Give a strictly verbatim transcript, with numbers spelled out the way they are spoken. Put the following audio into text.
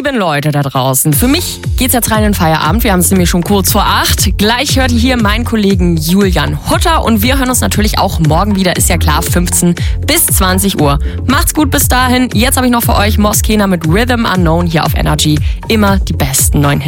lieben Leute da draußen, für mich geht's jetzt rein in den Feierabend. Wir haben es nämlich schon kurz vor acht. Gleich hört ihr hier meinen Kollegen Julian Hutter und wir hören uns natürlich auch morgen wieder, ist ja klar, fünfzehn bis zwanzig Uhr. Macht's gut bis dahin. Jetzt habe ich noch für euch Moskena mit Rhythm Unknown hier auf Energy. Immer die besten neuen Hits.